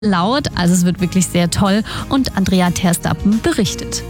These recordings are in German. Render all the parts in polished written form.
laut, also es wird wirklich sehr toll und Andrea Terstappen berichtet.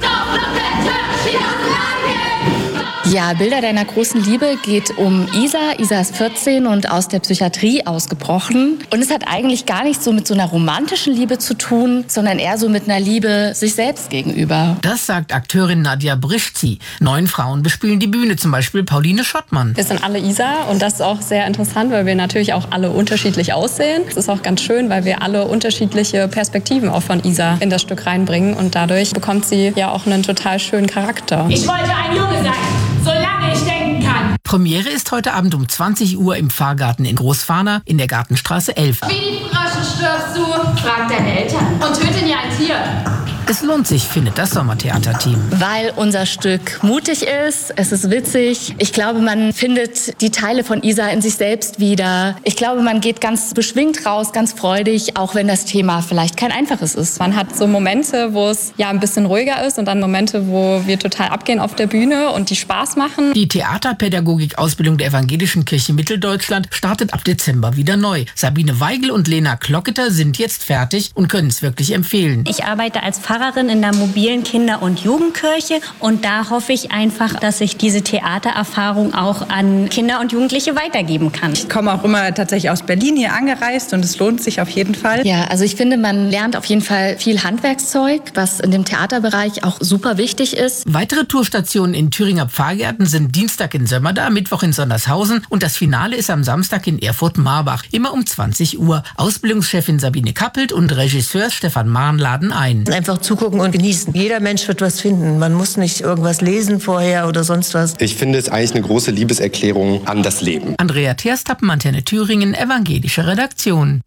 Ja, Bilder deiner großen Liebe geht um Isa. Isa ist 14 und aus der Psychiatrie ausgebrochen. Und es hat eigentlich gar nicht so mit so einer romantischen Liebe zu tun, sondern eher so mit einer Liebe sich selbst gegenüber. Das sagt Akteurin Nadja Brischzi. 9 Frauen bespielen die Bühne, zum Beispiel Pauline Schottmann. Wir sind alle Isa und das ist auch sehr interessant, weil wir natürlich auch alle unterschiedlich aussehen. Es ist auch ganz schön, weil wir alle unterschiedliche Perspektiven auch von Isa in das Stück reinbringen und dadurch bekommt sie ja auch einen total schönen Charakter. Ich wollte ein Junge sein, solange ich denken kann. Premiere ist heute Abend um 20 Uhr im Pfarrgarten in Großfahner in der Gartenstraße 11. Wie die Frösche stirbst du? Frag deine Eltern und töte nie ein Tier. Es lohnt sich, findet das Sommertheaterteam. Weil unser Stück mutig ist, es ist witzig. Ich glaube, man findet die Teile von Isa in sich selbst wieder. Ich glaube, man geht ganz beschwingt raus, ganz freudig, auch wenn das Thema vielleicht kein einfaches ist. Man hat so Momente, wo es ja ein bisschen ruhiger ist und dann Momente, wo wir total abgehen auf der Bühne und die Spaß machen. Die Theaterpädagogik-Ausbildung der Evangelischen Kirche Mitteldeutschland startet ab Dezember wieder neu. Sabine Weigel und Lena Klocketer sind jetzt fertig und können es wirklich empfehlen. Ich arbeite als Pfarrerin in der mobilen Kinder- und Jugendkirche und da hoffe ich einfach, dass ich diese Theatererfahrung auch an Kinder und Jugendliche weitergeben kann. Ich komme auch immer tatsächlich aus Berlin hier angereist und es lohnt sich auf jeden Fall. Ja, also ich finde, man lernt auf jeden Fall viel Handwerkszeug, was in dem Theaterbereich auch super wichtig ist. Weitere Tourstationen in Thüringer Pfarrgärten sind Dienstag in Sömmerda, Mittwoch in Sondershausen und das Finale ist am Samstag in Erfurt-Marbach, immer um 20 Uhr. Ausbildungschefin Sabine Kappelt und Regisseur Stefan Mahn laden ein. Einfach zugucken und genießen. Jeder Mensch wird was finden. Man muss nicht irgendwas lesen vorher oder sonst was. Ich finde es eigentlich eine große Liebeserklärung an das Leben. Andrea Terstappen, Antenne Thüringen, evangelische Redaktion.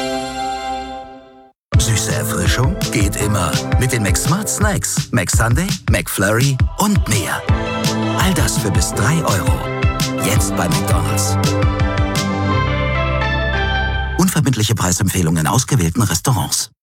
Süße Erfrischung geht immer. Mit den McSmart Snacks, McSunday, McFlurry und mehr. All das für bis 3 €. Jetzt bei McDonald's. Unverbindliche Preisempfehlungen in ausgewählten Restaurants.